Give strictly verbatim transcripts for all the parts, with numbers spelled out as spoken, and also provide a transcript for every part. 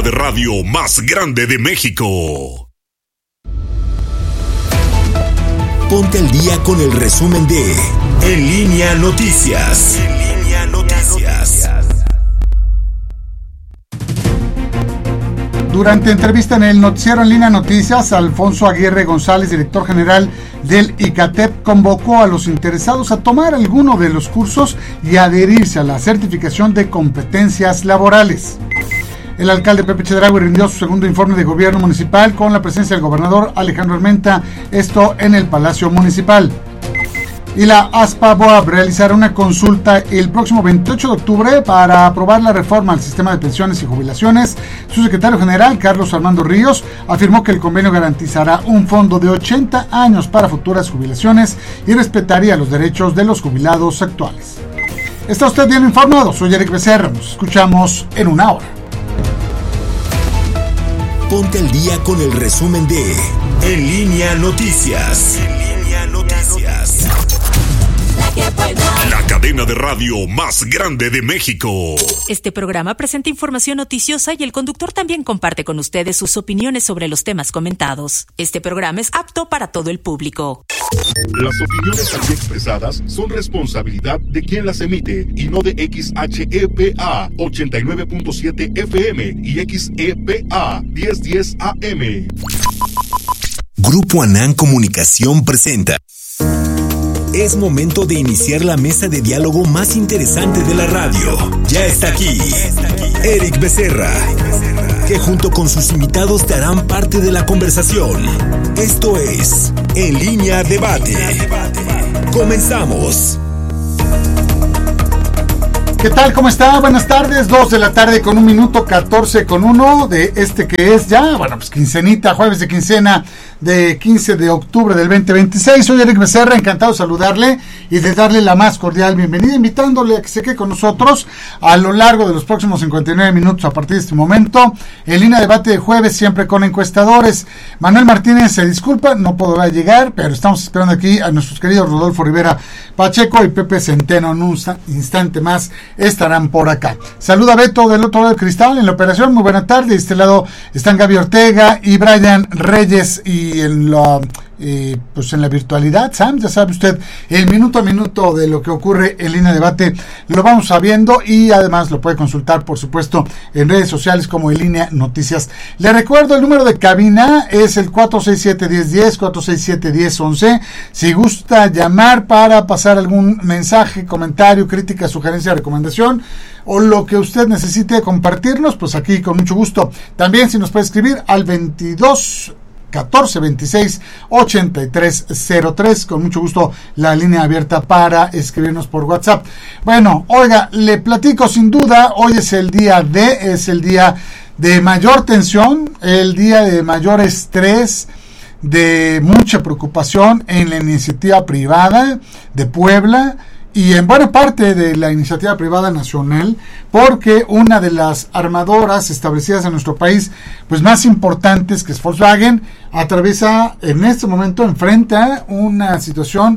de radio más grande de México. Ponte al día con el resumen de En Línea Noticias. En Línea Noticias. Durante entrevista en el noticiero En Línea Noticias, Alfonso Aguirre González, director general del ICATEP, convocó a los interesados a tomar alguno de los cursos y adherirse a la certificación de competencias laborales. El alcalde Pepe Chedraui rindió su segundo informe de gobierno municipal con la presencia del gobernador Alejandro Armenta, esto en el Palacio Municipal. Y la ASPABOAB realizará una consulta el próximo veintiocho de octubre para aprobar la reforma al sistema de pensiones y jubilaciones. Su secretario general, Carlos Armando Ríos, afirmó que el convenio garantizará un fondo de ochenta años para futuras jubilaciones y respetaría los derechos de los jubilados actuales. Está usted bien informado, soy Eric Becerra, nos escuchamos en una hora. Ponte al día con el resumen de En Línea Noticias. En Línea Noticias. La cadena de radio más grande de México. Este programa presenta información noticiosa y el conductor también comparte con ustedes sus opiniones sobre los temas comentados. Este programa es apto para todo el público. Las opiniones aquí expresadas son responsabilidad de quien las emite y no de X H E P A ochenta y nueve punto siete F M y X E P A diez diez A M. Grupo Anán Comunicación presenta. Es momento de iniciar la mesa de diálogo más interesante de la radio. Ya está aquí, Eric Becerra, que junto con sus invitados te harán parte de la conversación. Esto es En Línea Debate. Comenzamos. ¿Qué tal? ¿Cómo está? Buenas tardes, dos de la tarde con un minuto, catorce con uno de este que es ya, bueno, pues quincenita, jueves de quincena de quince de octubre del veinte veintiséis. Soy Eric Becerra, encantado de saludarle y de darle la más cordial bienvenida, invitándole a que se quede con nosotros a lo largo de los próximos cincuenta y nueve minutos a partir de este momento. En Línea Debate de jueves, siempre con encuestadores. Manuel Martínez se disculpa, no podrá llegar, pero estamos esperando aquí a nuestros queridos Rodolfo Rivera Pacheco y Pepe Centeno. En un instante más estarán por acá. Saluda Beto del otro lado del cristal en la operación. Muy buena tarde. De este lado están Gaby Ortega y Brian Reyes, y en la eh, pues en la virtualidad, Sam, ya sabe usted, el minuto a minuto de lo que ocurre en Línea Debate lo vamos sabiendo, y además lo puede consultar, por supuesto, en redes sociales como En Línea Noticias. Le recuerdo, el número de cabina es el cuatro seis siete, uno cero uno cero, cuatro seis siete, uno cero once. Si gusta llamar para pasar algún mensaje, comentario, crítica, sugerencia, recomendación, o lo que usted necesite compartirnos, pues aquí con mucho gusto. También si nos puede escribir al veintidós catorce veintiséis ochenta y tres cero tres, con mucho gusto la línea abierta para escribirnos por WhatsApp. Bueno, oiga, le platico, sin duda, hoy es el día de, es el día de mayor tensión, el día de mayor estrés, de mucha preocupación en la iniciativa privada de Puebla y en buena parte de la iniciativa privada nacional, porque una de las armadoras establecidas en nuestro país, pues más importantes, que es Volkswagen, atraviesa en este momento, enfrenta una situación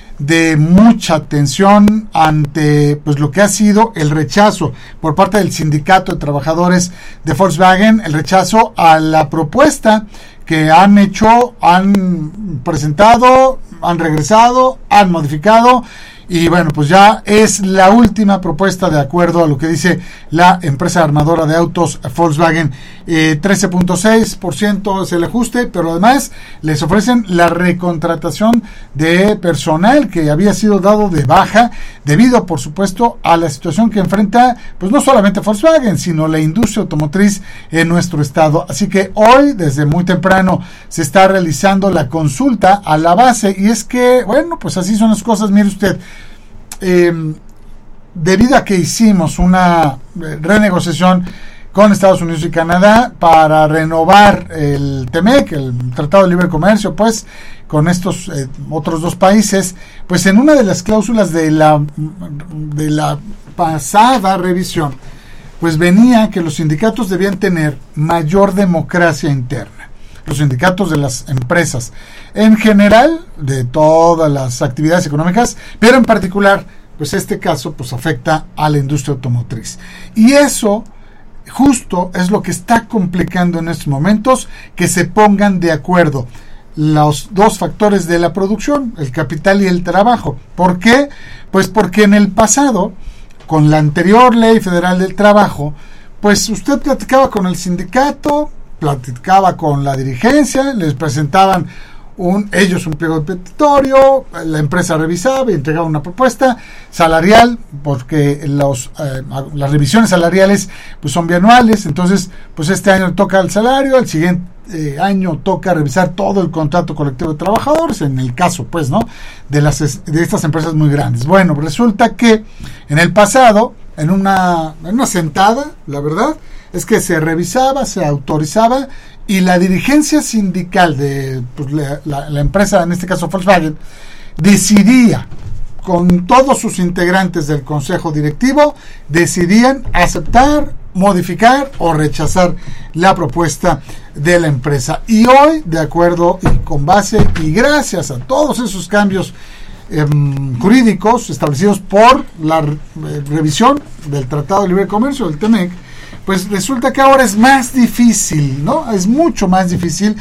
de mucha tensión ante pues lo que ha sido el rechazo por parte del sindicato de trabajadores de Volkswagen, el rechazo a la propuesta que han hecho, han presentado, han regresado, han modificado. Y bueno, pues ya es la última propuesta de acuerdo a lo que dice la empresa armadora de autos Volkswagen. Eh, trece punto seis por ciento es el ajuste, pero además les ofrecen la recontratación de personal que había sido dado de baja debido, por supuesto, a la situación que enfrenta, pues no solamente Volkswagen, sino la industria automotriz en nuestro estado. Así que hoy, desde muy temprano, se está realizando la consulta a la base, y es que, bueno, pues así son las cosas. Mire usted, Eh, debido a que hicimos una renegociación con Estados Unidos y Canadá para renovar el T M E C, el Tratado de Libre Comercio, pues con estos eh, otros dos países, pues en una de las cláusulas de la de la pasada revisión, pues venía que los sindicatos debían tener mayor democracia interna. Los sindicatos de las empresas en general, de todas las actividades económicas, pero en particular, pues este caso pues afecta a la industria automotriz. Y eso justo es lo que está complicando en estos momentos que se pongan de acuerdo los dos factores de la producción, el capital y el trabajo. ¿Por qué? Pues porque en el pasado, con la anterior Ley Federal del Trabajo, pues usted platicaba con el sindicato, platicaba con la dirigencia, les presentaban un, ellos un pliego petitorio, la empresa revisaba y entregaba una propuesta salarial, porque los, eh, las revisiones salariales pues son bianuales, entonces pues este año toca el salario, el siguiente eh, año toca revisar todo el contrato colectivo de trabajadores, en el caso pues no de las de estas empresas muy grandes. Bueno, resulta que en el pasado, en una, en una sentada, la verdad es que se revisaba, se autorizaba, y la dirigencia sindical de pues, la, la, la empresa, en este caso Volkswagen, decidía, con todos sus integrantes del consejo directivo, decidían aceptar, modificar o rechazar la propuesta de la empresa. Y hoy, de acuerdo y con base y gracias a todos esos cambios eh, jurídicos establecidos por la eh, revisión del Tratado de Libre Comercio, del T M E C, pues resulta que ahora es más difícil, ¿no? Es mucho más difícil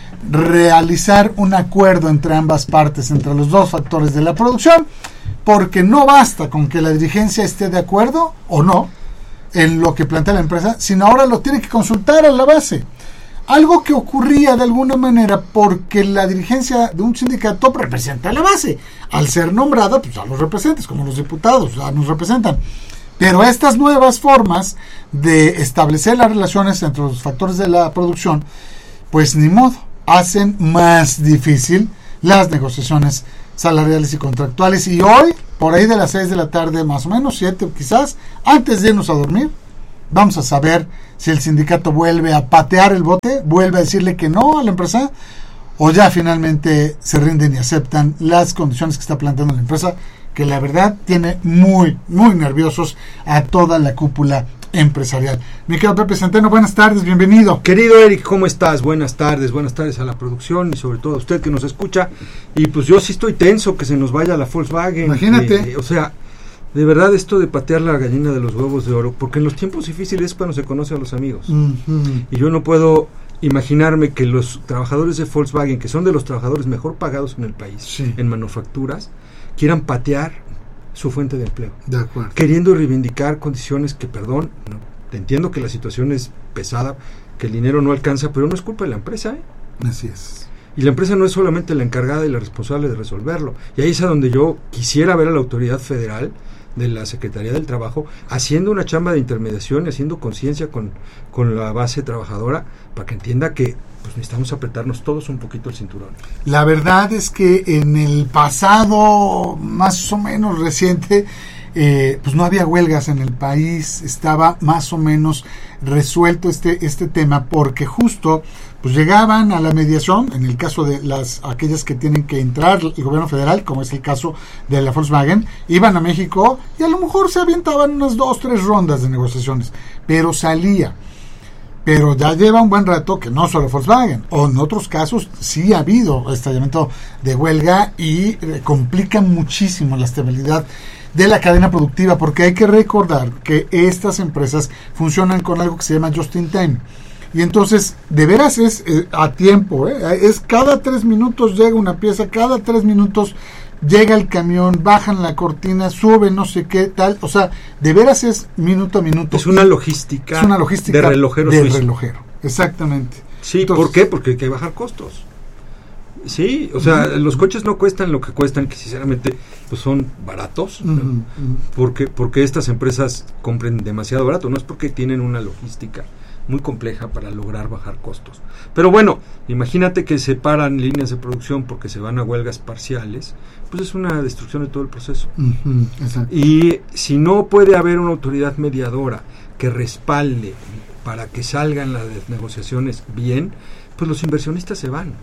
realizar un acuerdo entre ambas partes, entre los dos factores de la producción, porque no basta con que la dirigencia esté de acuerdo o no en lo que plantea la empresa, sino ahora lo tiene que consultar a la base. Algo que ocurría de alguna manera porque la dirigencia de un sindicato representa a la base. Al ser nombrada, pues a los representantes, como los diputados, ya nos representan. Pero estas nuevas formas de establecer las relaciones entre los factores de la producción, pues ni modo, hacen más difícil las negociaciones salariales y contractuales. Y hoy, por ahí de las seis de la tarde, más o menos, siete quizás, antes de irnos a dormir, vamos a saber si el sindicato vuelve a patear el bote, vuelve a decirle que no a la empresa, o ya finalmente se rinden y aceptan las condiciones que está planteando la empresa, que la verdad tiene muy, muy nerviosos a toda la cúpula empresarial. Mi querido Pepe Centeno, buenas tardes, bienvenido. Querido Eric, ¿cómo estás? Buenas tardes, buenas tardes a la producción y sobre todo a usted que nos escucha. Y pues yo sí estoy tenso que se nos vaya la Volkswagen. Imagínate. Eh, o sea, de verdad esto de patear la gallina de los huevos de oro, porque en los tiempos difíciles es cuando se conoce a los amigos. Uh-huh. Y yo no puedo imaginarme que los trabajadores de Volkswagen, que son de los trabajadores mejor pagados en el país, sí, en manufacturas, quieran patear su fuente de empleo, de acuerdo, queriendo reivindicar condiciones que, perdón, no, te entiendo que la situación es pesada, que el dinero no alcanza, pero no es culpa de la empresa, ¿eh? Así es. Y la empresa no es solamente la encargada y la responsable de resolverlo. Y ahí es a donde yo quisiera ver a la autoridad federal de la Secretaría del Trabajo haciendo una chamba de intermediación y haciendo conciencia con, con la base trabajadora para que entienda que pues necesitamos apretarnos todos un poquito el cinturón. La verdad es que en el pasado más o menos reciente eh, pues no había huelgas en el país, estaba más o menos resuelto este este tema, porque justo pues llegaban a la mediación, en el caso de las aquellas que tienen que entrar el gobierno federal, como es el caso de la Volkswagen, iban a México y a lo mejor se avientaban unas dos, tres rondas de negociaciones, pero salía. Pero ya lleva un buen rato que no solo Volkswagen, o en otros casos sí ha habido estallamiento de huelga y eh, complica muchísimo la estabilidad de la cadena productiva, porque hay que recordar que estas empresas funcionan con algo que se llama just in time. Y entonces, de veras es eh, a tiempo, ¿eh? Es cada tres minutos llega una pieza, cada tres minutos llega el camión, bajan la cortina, sube no sé qué, tal, o sea, de veras es minuto a minuto. Es una logística, es una logística de relojero de suizo. relojero, exactamente. Sí, entonces, ¿por qué? Porque hay que bajar costos. Sí, o sea, uh-huh, los coches no cuestan lo que cuestan, que sinceramente pues son baratos, uh-huh, ¿no? porque porque estas empresas compren demasiado barato, no es porque tienen una logística muy compleja para lograr bajar costos. Pero bueno, imagínate que se paran líneas de producción porque se van a huelgas parciales, pues es una destrucción de todo el proceso. Uh-huh, exacto. Y si no puede haber una autoridad mediadora que respalde para que salgan las negociaciones bien, pues los inversionistas se van.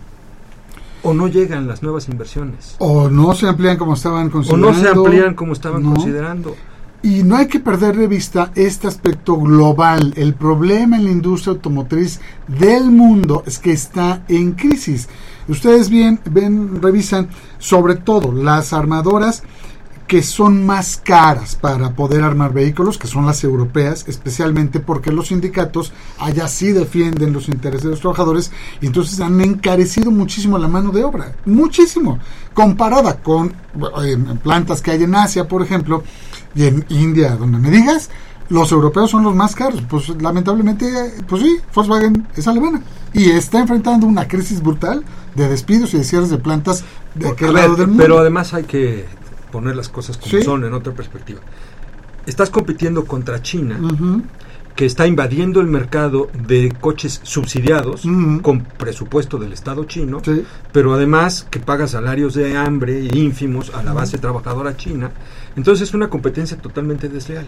O no llegan las nuevas inversiones. O no se amplían como estaban considerando. O no se amplían como estaban no. considerando. Y no hay que perder de vista este aspecto global. El problema en la industria automotriz del mundo es que está en crisis. Ustedes bien ven, revisan sobre todo las armadoras que son más caras para poder armar vehículos, que son las europeas, especialmente porque los sindicatos allá sí defienden los intereses de los trabajadores, y entonces han encarecido muchísimo la mano de obra, muchísimo, comparada con eh, plantas que hay en Asia, por ejemplo, y en India, donde me digas, los europeos son los más caros. Pues lamentablemente, pues sí, Volkswagen es alemana y está enfrentando una crisis brutal de despidos y de cierres de plantas de aquel lado del mundo. Pero además hay que poner las cosas como ¿sí? son en otra perspectiva. Estás compitiendo contra China, uh-huh. que está invadiendo el mercado de coches subsidiados uh-huh. con presupuesto del Estado chino, sí. pero además que paga salarios de hambre ínfimos a la base uh-huh. trabajadora china. Entonces es una competencia totalmente desleal.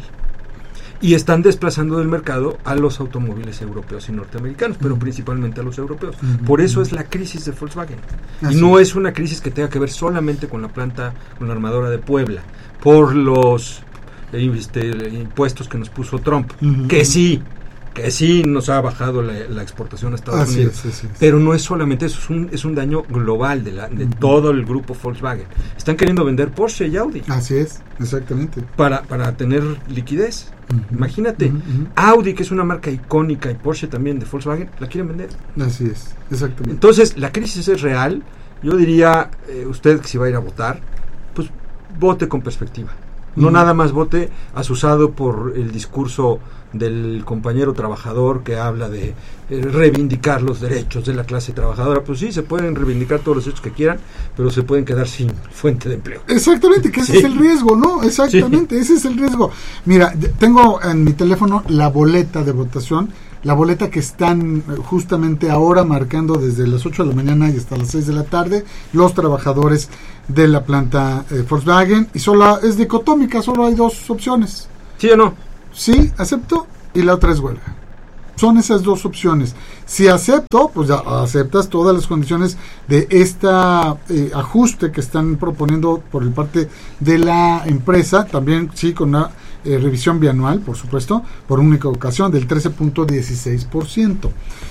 Y están desplazando del mercado a los automóviles europeos y norteamericanos, pero uh-huh. principalmente a los europeos. Uh-huh. Por eso es la crisis de Volkswagen. Así y no es una crisis que tenga que ver solamente con la planta, con la armadora de Puebla, por los eh, este, impuestos que nos puso Trump, uh-huh. que sí, que sí nos ha bajado la, la exportación a Estados Así Unidos. Es, sí, sí. Pero no es solamente eso, es un, es un daño global de, la, de uh-huh. todo el grupo Volkswagen. Están queriendo vender Porsche y Audi. Así es, exactamente. Para, para tener liquidez. Uh-huh. Imagínate, uh-huh. Audi, que es una marca icónica, y Porsche también de Volkswagen, la quieren vender. Así es, exactamente. Entonces, la crisis es real. Yo diría, eh, usted que si va a ir a votar, pues vote con perspectiva. No uh-huh. nada más vote asusado por el discurso del compañero trabajador que habla de eh, reivindicar los derechos de la clase trabajadora. Pues sí, se pueden reivindicar todos los derechos que quieran, pero se pueden quedar sin fuente de empleo. Exactamente, que ese sí. es el riesgo, ¿no? Exactamente, sí. ese es el riesgo. Mira, tengo en mi teléfono la boleta de votación, la boleta que están justamente ahora marcando desde las ocho de la mañana y hasta las seis de la tarde los trabajadores de la planta eh, Volkswagen, y solo es dicotómica, solo hay dos opciones. ¿Sí o no? Sí, acepto, y la otra es huelga. Son esas dos opciones. Si acepto, pues ya aceptas todas las condiciones de este eh, ajuste que están proponiendo por el parte de la empresa, también sí con una eh, revisión bianual, por supuesto, por única ocasión, del trece punto dieciséis por ciento.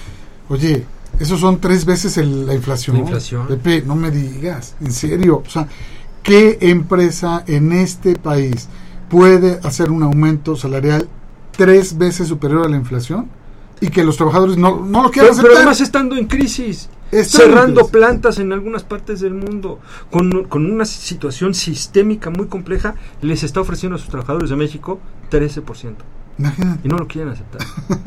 Oye, esos son tres veces el, la inflación. La inflación. Pepe, no me digas, en serio. O sea, ¿qué empresa en este país puede hacer un aumento salarial tres veces superior a la inflación y que los trabajadores no, no lo quieran pero, aceptar? Pero además estando en crisis, Está cerrando en crisis. plantas en algunas partes del mundo, con, con una situación sistémica muy compleja, les está ofreciendo a sus trabajadores de México trece por ciento. Imagínate. Y no lo quieren aceptar.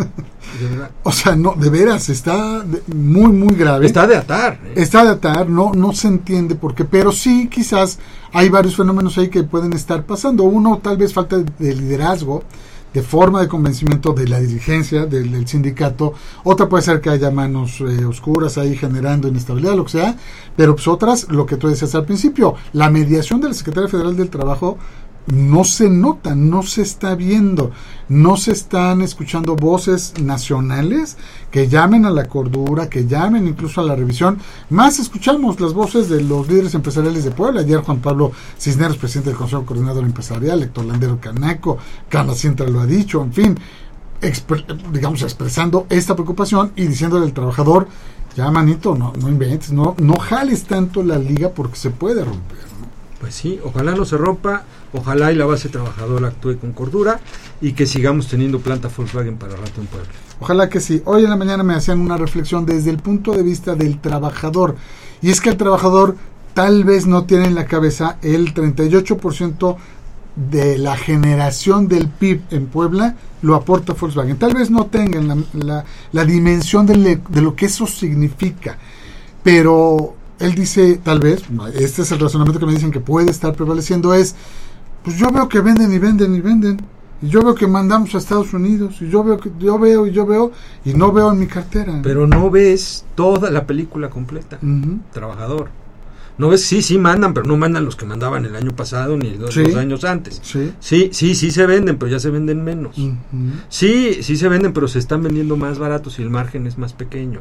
De verdad. O sea, no, de veras, está de, muy, muy grave. Está de atar. ¿eh? Está de atar, no, no se entiende por qué, pero sí, quizás hay varios fenómenos ahí que pueden estar pasando. Uno, tal vez falta de liderazgo, de forma de convencimiento de la dirigencia, del, del sindicato. Otra puede ser que haya manos eh, oscuras ahí generando inestabilidad, lo que sea. Pero pues otras, lo que tú decías al principio, la mediación de la Secretaría Federal del Trabajo no se nota, no se está viendo, no se están escuchando voces nacionales que llamen a la cordura, que llamen incluso a la revisión. Más escuchamos las voces de los líderes empresariales de Puebla. Ayer Juan Pablo Cisneros, presidente del Consejo Coordinador Empresarial, Héctor Landero Canaco, Carla Sintra lo ha dicho, en fin, expre- digamos expresando esta preocupación y diciéndole al trabajador, ya manito, no, no inventes, no, no jales tanto la liga porque se puede romper, ¿no? Pues sí, ojalá no se rompa, ojalá y la base trabajadora actúe con cordura y que sigamos teniendo planta Volkswagen para rato en Puebla. Ojalá que sí. Hoy en la mañana me hacían una reflexión desde el punto de vista del trabajador, y es que el trabajador tal vez no tiene en la cabeza el treinta y ocho por ciento de la generación del P I B en Puebla lo aporta Volkswagen. Tal vez no tengan la, la, la dimensión de, le, de lo que eso significa, pero él dice, tal vez, este es el razonamiento que me dicen que puede estar prevaleciendo, es, pues yo veo que venden y venden y venden, y yo veo que mandamos a Estados Unidos, y yo veo que yo veo y yo veo, y no veo en mi cartera. Pero no ves toda la película completa, uh-huh. trabajador. No ves, sí, sí mandan, pero no mandan los que mandaban el año pasado ni los sí. dos años antes. Sí. sí, sí, sí se venden, pero ya se venden menos. Uh-huh. Sí, sí se venden, pero se están vendiendo más baratos y el margen es más pequeño.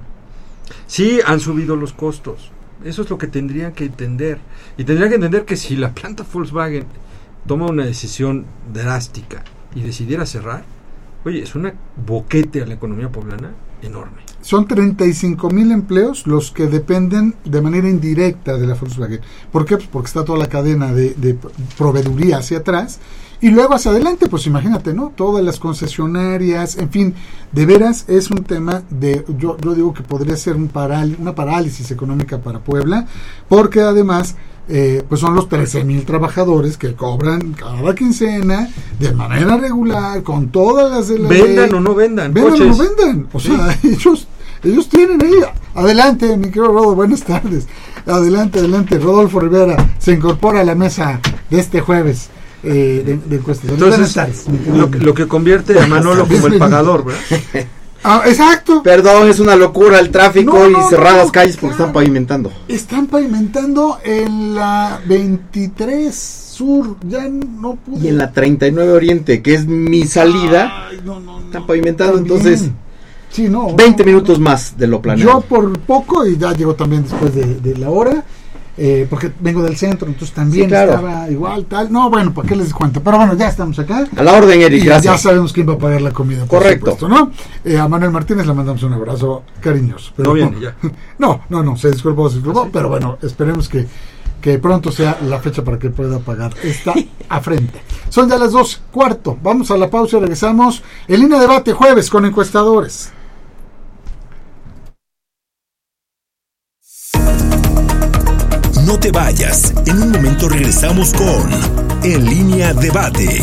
Sí, han subido los costos. Eso es lo que tendrían que entender. Y tendrían que entender que si la planta Volkswagen toma una decisión drástica y decidiera cerrar, oye, es una boquete a la economía poblana enorme. Son treinta y cinco mil empleos los que dependen de manera indirecta de la Volkswagen. ¿Por qué? Pues porque está toda la cadena de, de proveeduría hacia atrás y luego hacia adelante, pues imagínate, ¿no? Todas las concesionarias, en fin, de veras es un tema de, yo, yo digo que podría ser un paral, una parálisis económica para Puebla, porque además Eh, pues son los trece mil trabajadores que cobran cada quincena de manera regular, con todas las de la vendan ley. o no vendan, vendan coches. o no vendan, o Sí. sea, ellos ellos tienen ahí, adelante mi querido Rodo, buenas tardes, adelante, adelante, Rodolfo Rivera se incorpora a la mesa de este jueves eh, de, de encuestas. Entonces, lo, que- lo que convierte a Manolo como el pagador, ¿verdad? Ah, exacto. Perdón, es una locura el tráfico No, y no, cerradas no, calles porque claro. están pavimentando. Están pavimentando en la veintitrés Sur, ya no pude. Y en la treinta y nueve Oriente, que es mi salida, Ay, no, no, no. están pavimentando, También. entonces Sí, no. veinte no, minutos no. más de lo Yo planeado. por poco, y ya llego también después de, de la hora, eh, porque vengo del centro, entonces también Sí, claro. estaba igual, tal. No, bueno, ¿para qué les cuento? Pero bueno, ya estamos acá. A la orden, Eric, Y gracias. ya sabemos quién va a pagar la comida. Por Correcto. supuesto, ¿no? Eh, a Manuel Martínez le mandamos un abrazo cariñoso. Pero No viene ya. No, no, no, se disculpó, se disculpó, pero bueno, esperemos que, que pronto sea la fecha para que pueda pagar esta afrenta. Son ya las dos cuarto. Vamos a la pausa y regresamos. En línea de debate jueves con encuestadores. No te vayas. En un momento regresamos con En Línea Debate.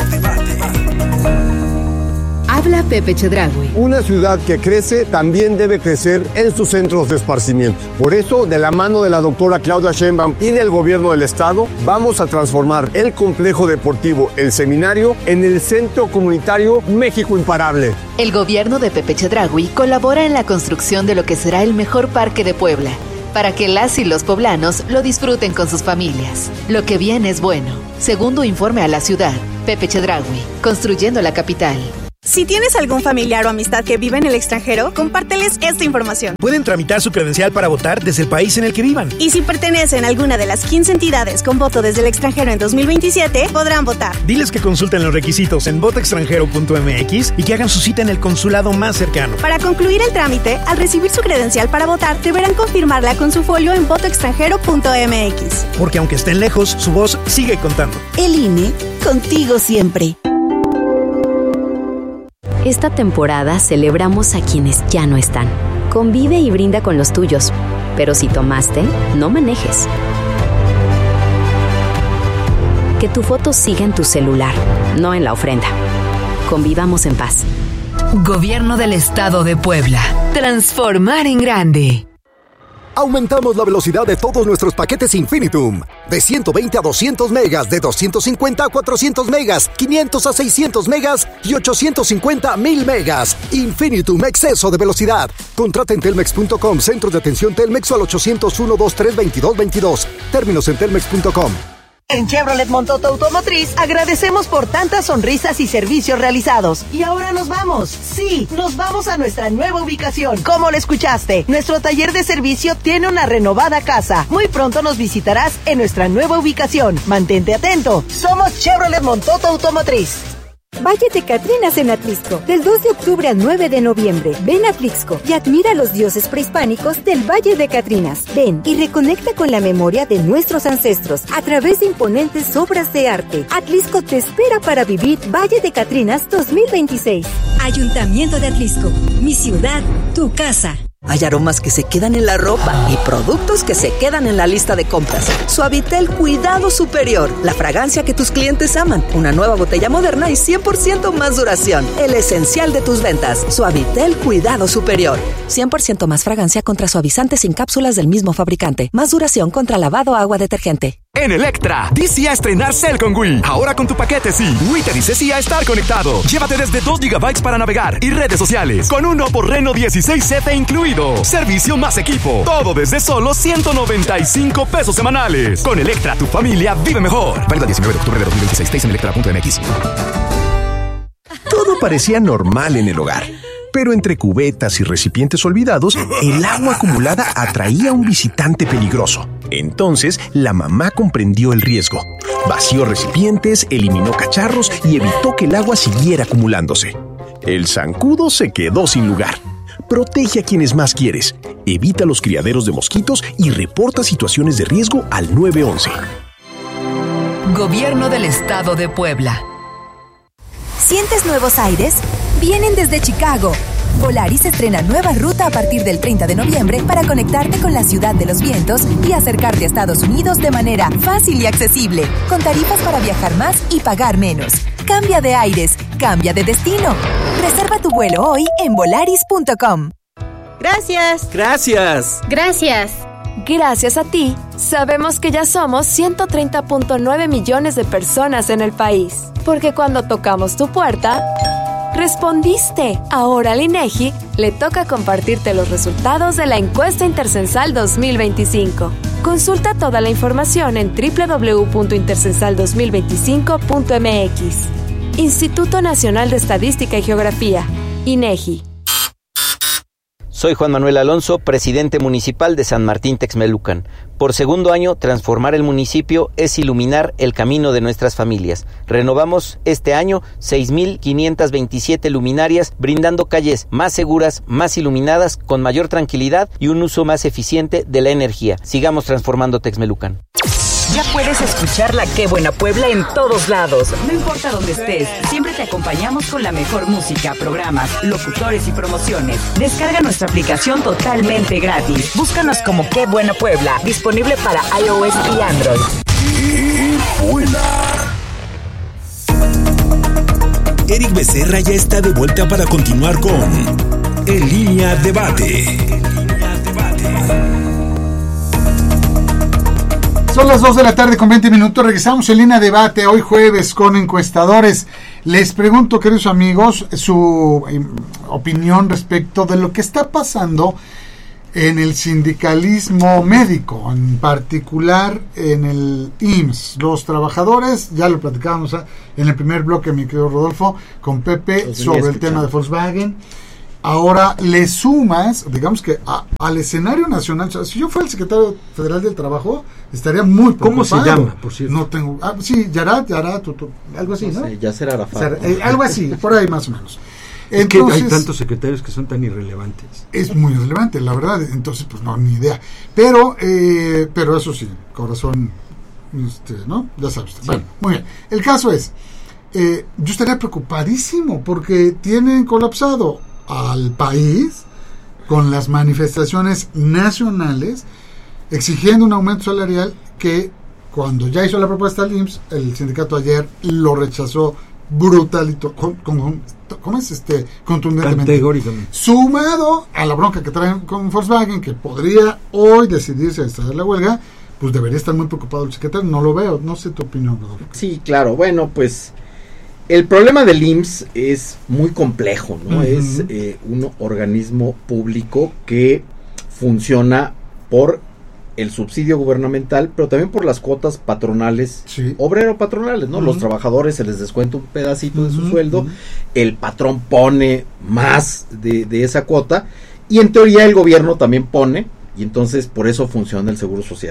Habla Pepe Chedraui. Una ciudad que crece también debe crecer en sus centros de esparcimiento. Por eso, de la mano de la doctora Claudia Sheinbaum y del gobierno del estado, vamos a transformar el complejo deportivo El Seminario en el Centro Comunitario México Imparable. El gobierno de Pepe Chedraui colabora en la construcción de lo que será el mejor parque de Puebla, para que las y los poblanos lo disfruten con sus familias. Lo que viene es bueno. Segundo informe a la ciudad, Pepe Chedraui, construyendo la capital. Si tienes algún familiar o amistad que vive en el extranjero, compárteles esta información. Pueden tramitar su credencial para votar desde el país en el que vivan. Y si pertenecen a alguna de las quince entidades con voto desde el extranjero en dos mil veintisiete, podrán votar. Diles que consulten los requisitos en voto extranjero punto m x y que hagan su cita en el consulado más cercano. Para concluir el trámite, al recibir su credencial para votar, deberán confirmarla con su folio en voto extranjero punto m x. Porque aunque estén lejos, su voz sigue contando. El I N E, contigo siempre. Esta temporada celebramos a quienes ya no están. Convive y brinda con los tuyos, pero si tomaste, no manejes. Que tu foto siga en tu celular, no en la ofrenda. Convivamos en paz. Gobierno del Estado de Puebla. Transformar en grande. Aumentamos la velocidad de todos nuestros paquetes Infinitum. De ciento veinte a doscientos megas, de doscientos cincuenta a cuatrocientos megas, quinientos a seiscientos megas y ochocientos cincuenta a mil megas. Infinitum, exceso de velocidad. Contrata en telmex punto com, centros de atención Telmex o al ochocientos uno, veintitrés, veintidós veintidós. Términos en telmex punto com. En Chevrolet Montoto Automotriz agradecemos por tantas sonrisas y servicios realizados. Y ahora nos vamos. Sí, nos vamos a nuestra nueva ubicación. ¿Cómo lo escuchaste? Nuestro taller de servicio tiene una renovada casa. Muy pronto nos visitarás en nuestra nueva ubicación. Mantente atento. Somos Chevrolet Montoto Automotriz. Valle de Catrinas en Atlixco, del dos de octubre al nueve de noviembre. Ven a Atlixco y admira a los dioses prehispánicos del Valle de Catrinas. Ven y reconecta con la memoria de nuestros ancestros a través de imponentes obras de arte. Atlixco te espera para vivir Valle de Catrinas dos mil veintiséis. Ayuntamiento de Atlixco, mi ciudad, tu casa. Hay aromas que se quedan en la ropa y productos que se quedan en la lista de compras. Suavitel Cuidado Superior, la fragancia que tus clientes aman. Una nueva botella moderna y cien por ciento más duración. El esencial de tus ventas. Suavitel Cuidado Superior. cien por ciento más fragancia contra suavizantes sin cápsulas del mismo fabricante. Más duración contra lavado agua detergente. En Electra, di sí a estrenar Cell con Wii. Ahora con tu paquete sí. Wii te dice sí a estar conectado. Llévate desde dos gigabytes para navegar y redes sociales. Con un Oppo Reno dieciséis F incluido. Servicio más equipo. Todo desde solo ciento noventa y cinco pesos semanales. Con Electra, tu familia vive mejor. Válido el diecinueve de octubre de dos mil veintiséis. En electra punto m x. Todo parecía normal en el hogar. Pero entre cubetas y recipientes olvidados, el agua acumulada atraía a un visitante peligroso. Entonces, la mamá comprendió el riesgo. Vació recipientes, eliminó cacharros y evitó que el agua siguiera acumulándose. El zancudo se quedó sin lugar. Protege a quienes más quieres. Evita los criaderos de mosquitos y reporta situaciones de riesgo al nueve once. Gobierno del Estado de Puebla. ¿Sientes nuevos aires? Vienen desde Chicago. Volaris estrena nueva ruta a partir del treinta de noviembre para conectarte con la ciudad de los vientos y acercarte a Estados Unidos de manera fácil y accesible, con tarifas para viajar más y pagar menos. Cambia de aires, cambia de destino. Reserva tu vuelo hoy en volaris punto com. Gracias. Gracias. Gracias. Gracias a ti, sabemos que ya somos ciento treinta punto nueve millones de personas en el país. Porque cuando tocamos tu puerta, respondiste. Ahora al INEGI le toca compartirte los resultados de la encuesta Intercensal dos mil veinticinco. Consulta toda la información en doble u doble u doble u punto intercensal dos mil veinticinco punto m x. Instituto Nacional de Estadística y Geografía, INEGI. Soy Juan Manuel Alonso, presidente municipal de San Martín Texmelucan. Por segundo año, transformar el municipio es iluminar el camino de nuestras familias. Renovamos este año seis mil quinientas veintisiete luminarias, brindando calles más seguras, más iluminadas, con mayor tranquilidad y un uso más eficiente de la energía. Sigamos transformando Texmelucan. Ya puedes escuchar la Qué Buena Puebla en todos lados. No importa dónde estés, siempre te acompañamos con la mejor música, programas, locutores y promociones. Descarga nuestra aplicación totalmente gratis. Búscanos como Qué Buena Puebla, disponible para iOS y Android. ¡Qué buena! Eric Becerra ya está de vuelta para continuar con En Línea Debate. Son las dos de la tarde con veinte minutos. Regresamos en Línea Debate hoy jueves con encuestadores. Les pregunto, queridos amigos, su eh, opinión respecto de lo que está pasando en el sindicalismo médico, en particular en el I M S S. Los trabajadores, ya lo platicábamos en el primer bloque, mi querido Rodolfo, con Pepe, sobre el tema de Volkswagen. Ahora le sumas, digamos que a, al escenario nacional. O sea, si yo fuera el secretario federal del Trabajo, estaría muy preocupado. ¿Cómo se llama, por cierto? No tengo, ah, sí, Yarat, Yarat, tu, tu, algo así, ¿no? No sé, Yasser Arafat. Eh, algo así, por ahí más o menos. Es Entonces, que hay tantos secretarios que son tan irrelevantes. Es muy irrelevante, la verdad. Entonces, pues no, ni idea. Pero, eh, pero eso sí, corazón, este, ¿no? Ya sabes. Sí. Bueno, muy bien. El caso es, eh, yo estaría preocupadísimo porque tienen colapsado al país con las manifestaciones nacionales exigiendo un aumento salarial que cuando ya hizo la propuesta al I M S S, el sindicato ayer lo rechazó brutalito, con, con, ¿cómo es este? Contundentemente. Categóricamente. Sumado a la bronca que traen con Volkswagen, que podría hoy decidirse a extraer la huelga, pues debería estar muy preocupado el secretario. No lo veo, no sé tu opinión, Rodolfo. Sí, claro, bueno, pues el problema del I M S S es muy complejo, ¿no? Uh-huh. Es eh, un organismo público que funciona por el subsidio gubernamental, pero también por las cuotas patronales, sí. obrero-patronales, ¿no? Uh-huh. Los trabajadores se les descuenta un pedacito uh-huh. de su sueldo, uh-huh. el patrón pone más de, de esa cuota, y en teoría el gobierno también pone, y entonces por eso funciona el Seguro Social.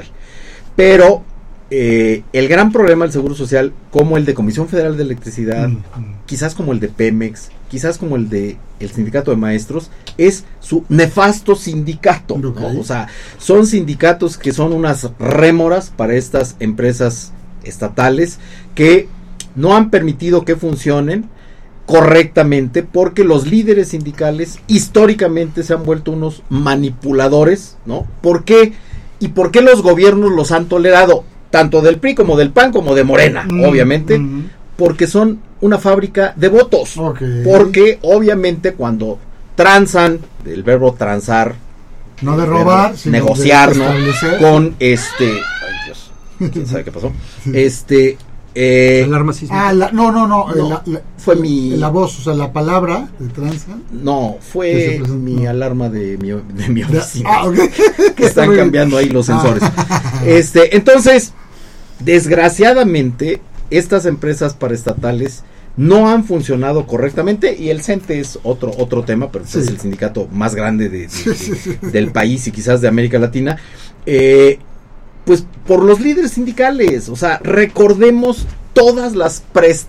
Pero eh, el gran problema del Seguro Social, como el de Comisión Federal de Electricidad, uh-huh. quizás como el de Pemex, quizás como el de el Sindicato de Maestros, es su nefasto sindicato, okay. ¿no? O sea, son sindicatos que son unas rémoras para estas empresas estatales que no han permitido que funcionen correctamente porque los líderes sindicales históricamente se han vuelto unos manipuladores, ¿no? ¿Por qué? ¿Y por qué los gobiernos los han tolerado? Tanto del P R I como del P A N como de Morena, mm, obviamente, mm. porque son una fábrica de votos. Okay. Porque obviamente cuando transan, el verbo transar, no de robar, sino negociar, de ¿no? con este, ay Dios, ¿quién sabe qué pasó? Este, eh, alarma sísmica. Ah, la, no, no, no, no la, la, fue mi la voz, o sea, la palabra de transan. No, fue mi no. alarma de mi de mi oficina. Ah, okay. Que están cambiando ahí los sensores. Ah. Este, entonces, desgraciadamente, estas empresas paraestatales no han funcionado correctamente y el CENTE es otro otro tema, pero sí. es el sindicato más grande de, de, sí, sí, sí. de, del país y quizás de América Latina, eh, pues por los líderes sindicales. O sea, recordemos todas las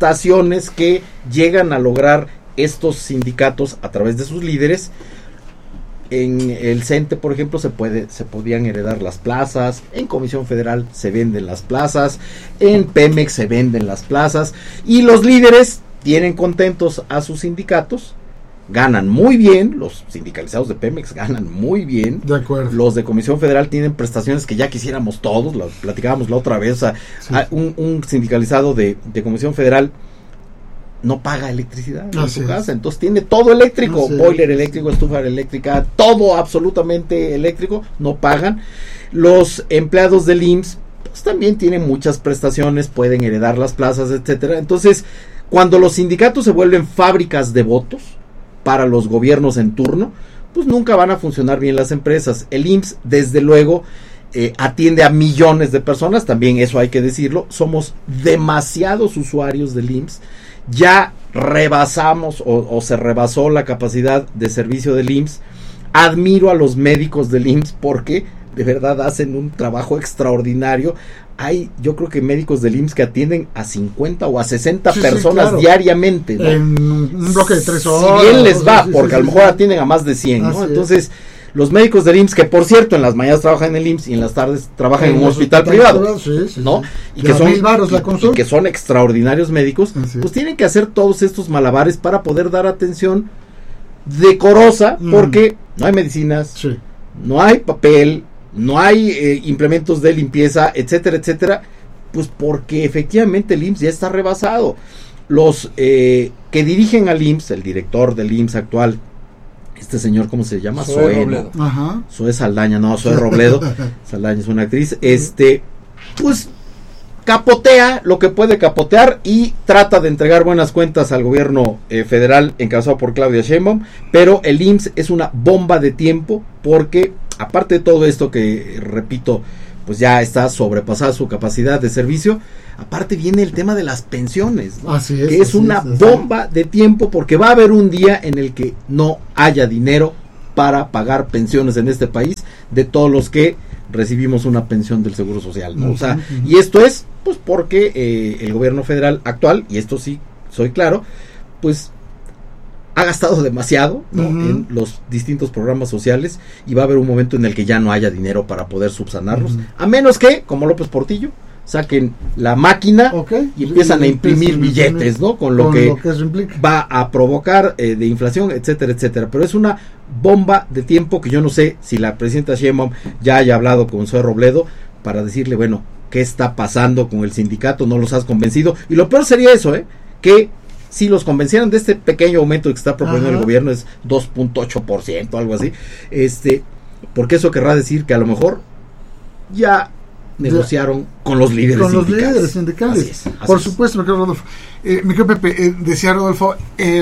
prestaciones que llegan a lograr estos sindicatos a través de sus líderes, en el CENTE, por ejemplo, se puede, se podían heredar las plazas, en Comisión Federal se venden las plazas, en Pemex se venden las plazas, y los líderes tienen contentos a sus sindicatos, ganan muy bien, los sindicalizados de Pemex ganan muy bien, de acuerdo. Los de Comisión Federal tienen prestaciones que ya quisiéramos todos, lo platicábamos la otra vez, o sea, sí. un, un sindicalizado de, de Comisión Federal no paga electricidad en Así su es. casa, entonces tiene todo eléctrico, Así boiler es. eléctrico, estufa eléctrica, todo absolutamente eléctrico, no pagan. Los empleados del I M S S pues también tienen muchas prestaciones, pueden heredar las plazas, etcétera. Entonces, cuando los sindicatos se vuelven fábricas de votos para los gobiernos en turno, pues nunca van a funcionar bien las empresas. El I M S S, desde luego, eh, atiende a millones de personas, también eso hay que decirlo, somos demasiados usuarios del I M S S. Ya rebasamos o, o se rebasó la capacidad de servicio del I M S S. Admiro a los médicos del I M S S porque de verdad hacen un trabajo extraordinario. Hay, yo creo que médicos del I M S S que atienden a cincuenta o a sesenta sí, personas sí, claro. diariamente, ¿no? En un bloque de tres horas. Si bien les va, sí, porque sí, a lo sí, mejor sí. atienden a más de cien, ¿no? Así Entonces, es. los médicos del I M S S, que por cierto en las mañanas trabajan en el I M S S y en las tardes trabajan en, en un hospital, hospital privado, privado sí, sí, sí. ¿no? Y de que son mil varos la y, y que son extraordinarios médicos, sí. Pues tienen que hacer todos estos malabares para poder dar atención decorosa, mm. porque no hay medicinas, sí. no hay papel, no hay eh, implementos de limpieza, etcétera, etcétera, pues porque efectivamente el I M S S ya está rebasado. Los eh, que dirigen al I M S S, el director del I M S S actual, este señor, ¿cómo se llama? Zoe Robledo. Ajá. Zoe Saldaña, no, Zoe Robledo. Saldaña es una actriz. Este, pues, capotea lo que puede capotear y trata de entregar buenas cuentas al gobierno eh, federal encabezado por Claudia Sheinbaum, pero el I M S S es una bomba de tiempo porque, aparte de todo esto que, repito, pues ya está sobrepasada su capacidad de servicio, aparte viene el tema de las pensiones, ¿no? Así es, que es así una es, bomba de tiempo porque va a haber un día en el que no haya dinero para pagar pensiones en este país de todos los que recibimos una pensión del Seguro Social, ¿no? Uh-huh, o sea, uh-huh. Y esto es pues porque eh, el gobierno federal actual, y esto sí soy claro, pues ha gastado demasiado, ¿no? Uh-huh. En los distintos programas sociales y va a haber un momento en el que ya no haya dinero para poder subsanarlos, uh-huh. A menos que, como López Portillo, saquen la máquina okay. y empiezan a imprimir sí, billetes, ¿no? Con lo con que, lo que eso implica. Va a provocar eh, de inflación, etcétera, etcétera. Pero es una bomba de tiempo que yo no sé si la presidenta Sheinbaum ya haya hablado con Zoe Robledo para decirle, bueno, ¿qué está pasando con el sindicato? ¿No los has convencido? Y lo peor sería eso, ¿eh? Que si los convencieran de este pequeño aumento que está proponiendo Ajá. el gobierno, es dos punto ocho por ciento, algo así, este, porque eso querrá decir que a lo mejor ya negociaron ya, con los líderes con sindicales. los líderes sindicales. Así es, así Por es. supuesto, mi querido Rodolfo. Eh, mi querido Pepe, eh, decía Rodolfo, eh,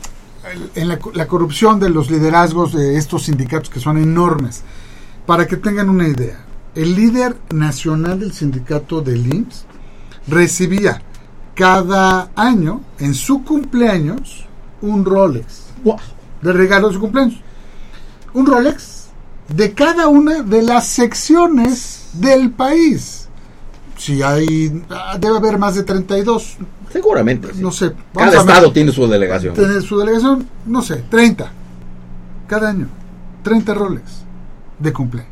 en la, la corrupción de los liderazgos de estos sindicatos que son enormes. Para que tengan una idea, el líder nacional del sindicato del I M S S recibía cada año, en su cumpleaños, un Rolex. Wow. De regalo de su cumpleaños. Un Rolex de cada una de las secciones del país. Si hay, debe haber más de treinta y dos. Seguramente. Sí. No sé. Cada estado ver, tiene su delegación. Tiene su delegación, no sé, treinta. Cada año. treinta Rolex de cumpleaños.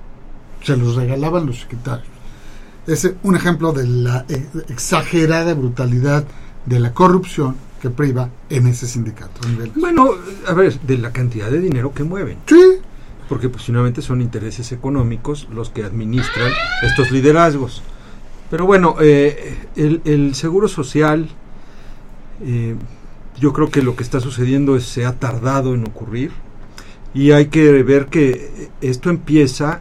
Se los regalaban los secretarios. Es un ejemplo de la eh, exagerada brutalidad de la corrupción que priva en ese sindicato. A nivel bueno, a ver, de la cantidad de dinero que mueven. Sí. Porque pues finalmente son intereses económicos los que administran estos liderazgos. Pero bueno, eh, el, el seguro social, eh, yo creo que lo que está sucediendo es se ha tardado en ocurrir y hay que ver que esto empieza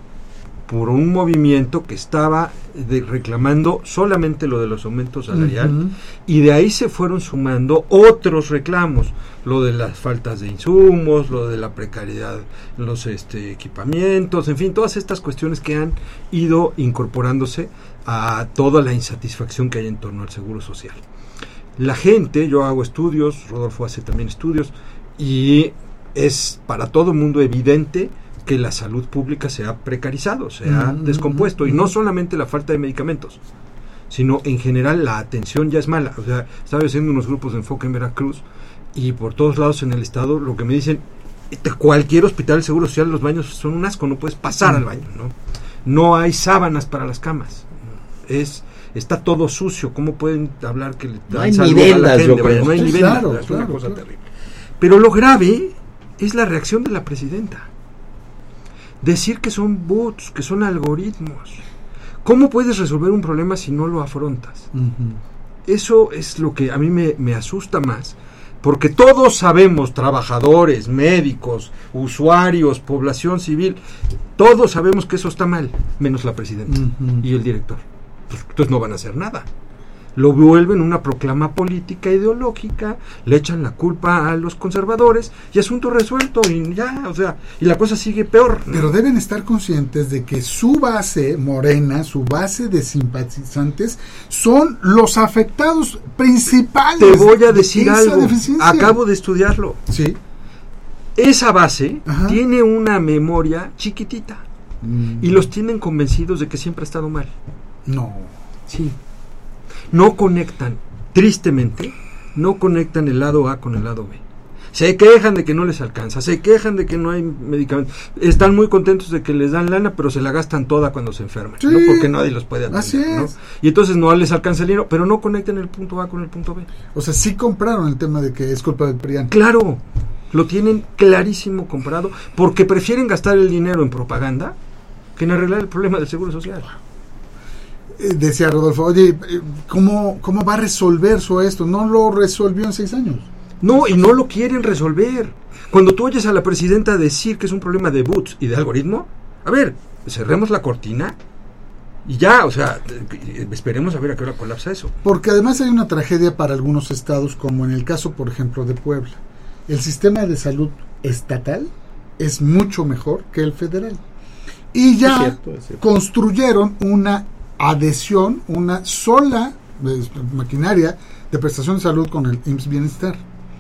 por un movimiento que estaba de, reclamando solamente lo de los aumentos salariales, uh-huh. Y de ahí se fueron sumando otros reclamos, lo de las faltas de insumos, lo de la precariedad en los este, equipamientos, en fin, todas estas cuestiones que han ido incorporándose a toda la insatisfacción que hay en torno al seguro social. La gente, yo hago estudios, Rodolfo hace también estudios, y es para todo el mundo evidente que la salud pública se ha precarizado, se ha mm-hmm. descompuesto, y no solamente la falta de medicamentos, sino en general la atención ya es mala. O sea, estaba haciendo unos grupos de enfoque en Veracruz, y por todos lados en el estado lo que me dicen cualquier hospital del Seguro Social, los baños son un asco, no puedes pasar al baño, ¿no? No hay sábanas para las camas. Es está todo sucio. ¿Cómo pueden hablar que le dan no hay salud nivelas, a la gente? yo Vaya, creo. no hay Sí, nivelas, claro, es claro, una cosa claro. terrible. Pero lo grave es la reacción de la presidenta. Decir que son bots, que son algoritmos. ¿Cómo puedes resolver un problema si no lo afrontas? Uh-huh. Eso es lo que a mí me, me asusta más. Porque todos sabemos, trabajadores, médicos, usuarios, población civil, todos sabemos que eso está mal, menos la presidenta uh-huh. y el director. Pues, entonces no van a hacer nada. Lo vuelven una proclama política ideológica, le echan la culpa a los conservadores y asunto resuelto y ya, o sea, y la cosa sigue peor, ¿no? Pero deben estar conscientes de que su base morena, su base de simpatizantes son los afectados principales. Te voy a decir algo, deficiencia. Acabo de estudiarlo. Sí. Esa base Ajá. tiene una memoria chiquitita mm. y los tienen convencidos de que siempre ha estado mal. No. Sí. No conectan, tristemente, no conectan el lado A con el lado B. Se quejan de que no les alcanza, se quejan de que no hay medicamentos. Están muy contentos de que les dan lana, pero se la gastan toda cuando se enferman, sí, ¿no? Porque nadie los puede atender, así es. ¿no? Y entonces no les alcanza el dinero, pero no conectan el punto A con el punto B. O sea, sí compraron el tema de que es culpa del PRIAN. Claro, lo tienen clarísimo comprado, porque prefieren gastar el dinero en propaganda que en arreglar el problema del Seguro Social. Decía Rodolfo, oye, ¿cómo, ¿cómo va a resolver eso esto? No lo resolvió en seis años. No, y no lo quieren resolver. Cuando tú oyes a la presidenta decir que es un problema de bots y de algoritmo, a ver, cerremos la cortina y ya, o sea, esperemos a ver a qué hora colapsa eso. Porque además hay una tragedia para algunos estados, como en el caso, por ejemplo, de Puebla. El sistema de salud estatal es mucho mejor que el federal. Y ya es cierto, es cierto. construyeron una adhesión, una sola eh, maquinaria de prestación de salud con el I M S S Bienestar.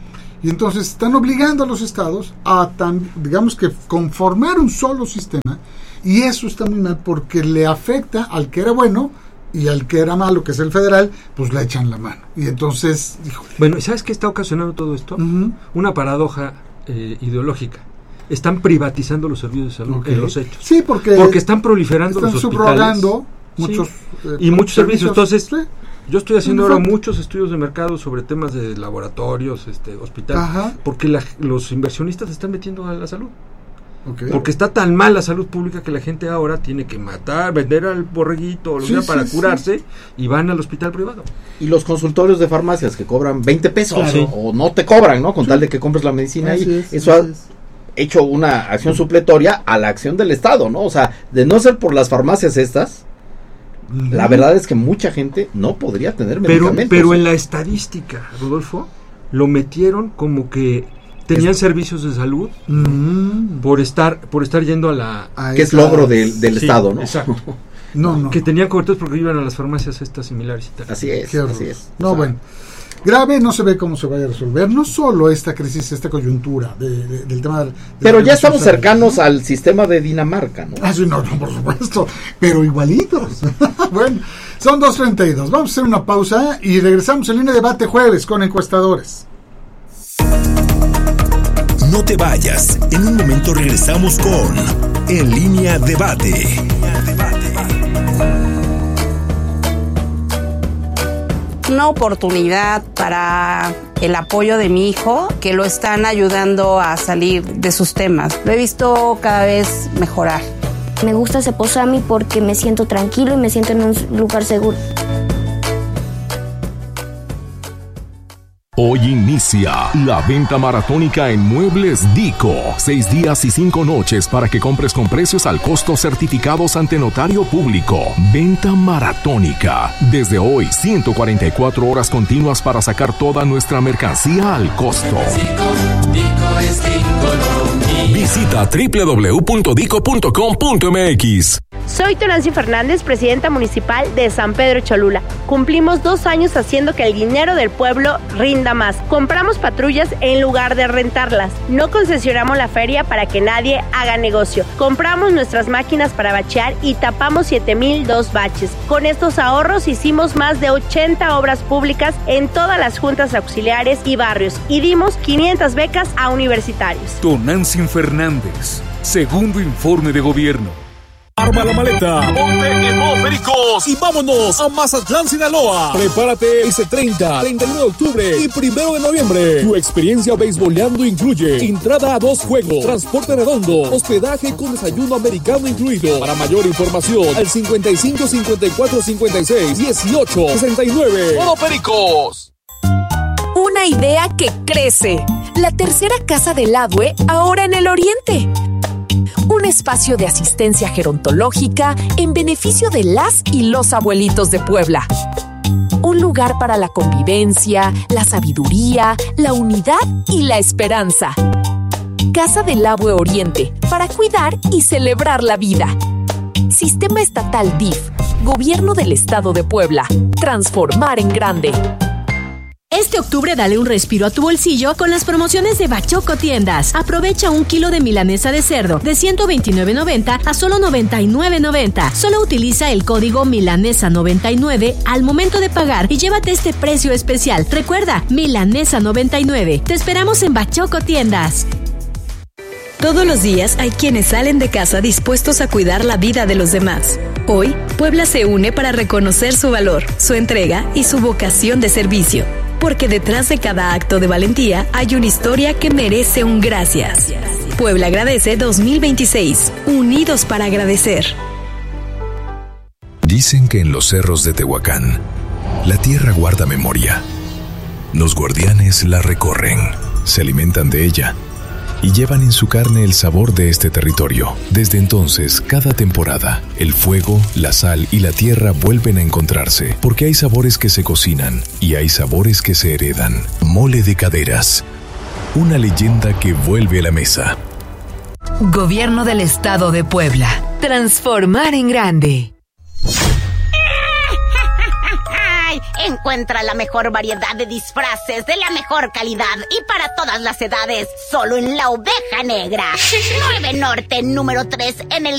Y entonces están obligando a los estados a, tan, digamos que, conformar un solo sistema, y eso está muy mal porque le afecta al que era bueno y al que era malo, que es el federal, pues le echan la mano. Y entonces, híjole. Bueno, ¿sabes qué está ocasionando todo esto? Uh-huh. Una paradoja eh, ideológica. Están privatizando los servicios de salud, okay, en los hechos. Sí, porque, porque están proliferando están los hospitales. Subrogando muchos, sí, eh, y muchos servicios. Entonces, sí, yo estoy haciendo ahora muchos estudios de mercado sobre temas de laboratorios, este, hospitales, ajá, porque la, los inversionistas se están metiendo a la salud. Okay. Porque está tan mal la salud pública que la gente ahora tiene que matar, vender al borreguito o lo sí, sea, para sí, curarse, sí, y van al hospital privado. Y los consultorios de farmacias que cobran veinte pesos, claro, sí, o no te cobran, ¿no? Con sí, tal de que compres la medicina ahí. Es, eso ha es. hecho una acción supletoria a la acción del Estado, ¿no? O sea, de no ser por las farmacias estas, uh-huh, la verdad es que mucha gente no podría tener medicamentos. Pero, pero en la estadística, Rodolfo, lo metieron como que tenían es, servicios de salud uh-huh, por estar por estar yendo a la... A que esa, es logro del, del sí, Estado, ¿no? Exacto. No, no. Que tenían coberturas porque iban a las farmacias estas similares y tal. Así es, así es. No, o sea, bueno. Grave, no se ve cómo se vaya a resolver, no solo esta crisis, esta coyuntura de, de, del tema de, de pero ya estamos cercanos, ¿no?, al sistema de Dinamarca, ¿no? Ah, sí, no, no, por supuesto, pero igualitos. Bueno, son dos treinta y dos, vamos a hacer una pausa y regresamos en Línea Debate jueves con encuestadores. No te vayas, en un momento regresamos con En Línea Debate. Una oportunidad para el apoyo de mi hijo, que lo están ayudando a salir de sus temas. Lo he visto cada vez mejorar. Me gusta Ceposami porque me siento tranquilo y me siento en un lugar seguro. Hoy inicia la venta maratónica en Muebles Dico. Seis días y cinco noches para que compres con precios al costo certificados ante notario público. Venta maratónica. Desde hoy, ciento cuarenta y cuatro horas continuas para sacar toda nuestra mercancía al costo. Visita doble u doble u doble u punto dico punto com punto m x. Soy Tonancy Fernández, presidenta municipal de San Pedro Cholula. Cumplimos dos años haciendo que el dinero del pueblo rinda más. Compramos patrullas en lugar de rentarlas. No concesionamos la feria para que nadie haga negocio. Compramos nuestras máquinas para bachear y tapamos siete mil dos baches. Con estos ahorros hicimos más de ochenta obras públicas en todas las juntas auxiliares y barrios y dimos quinientas becas a universitarios. Tonancy Fernández, segundo informe de gobierno. Arma la maleta, ponte en modo Pericos y vámonos a Mazatlán, Sinaloa. Prepárate este treinta, treinta y uno de octubre y primero de noviembre. Tu experiencia beisboleando incluye entrada a dos juegos, transporte redondo, hospedaje con desayuno americano incluido. Para mayor información, al cincuenta y cinco, cincuenta y cuatro, cincuenta y seis, dieciocho, sesenta y nueve. Modo Pericos. Una idea que crece. La tercera casa del A D W E ahora en el Oriente. Un espacio de asistencia gerontológica en beneficio de las y los abuelitos de Puebla. Un lugar para la convivencia, la sabiduría, la unidad y la esperanza. Casa del A D W E Oriente, para cuidar y celebrar la vida. Sistema Estatal D I F, Gobierno del Estado de Puebla. Transformar en grande. Este octubre dale un respiro a tu bolsillo con las promociones de Bachoco Tiendas. Aprovecha un kilo de milanesa de cerdo de ciento veintinueve noventa a solo noventa y nueve noventa. Solo utiliza el código milanesa noventa y nueve al momento de pagar y llévate este precio especial. Recuerda, milanesa noventa y nueve. Te esperamos en Bachoco Tiendas. Todos los días hay quienes salen de casa dispuestos a cuidar la vida de los demás. Hoy, Puebla se une para reconocer su valor, su entrega y su vocación de servicio. Porque detrás de cada acto de valentía hay una historia que merece un gracias. Puebla agradece dos mil veintiséis. Unidos para agradecer. Dicen que en los cerros de Tehuacán, la tierra guarda memoria. Los guardianes la recorren, se alimentan de ella y llevan en su carne el sabor de este territorio. Desde entonces, cada temporada, el fuego, la sal y la tierra vuelven a encontrarse, porque hay sabores que se cocinan y hay sabores que se heredan. Mole de Caderas, una leyenda que vuelve a la mesa. Gobierno del Estado de Puebla. Transformar en grande. Encuentra la mejor variedad de disfraces de la mejor calidad y para todas las edades, solo en La Oveja Negra. nueve Norte, número tres, en el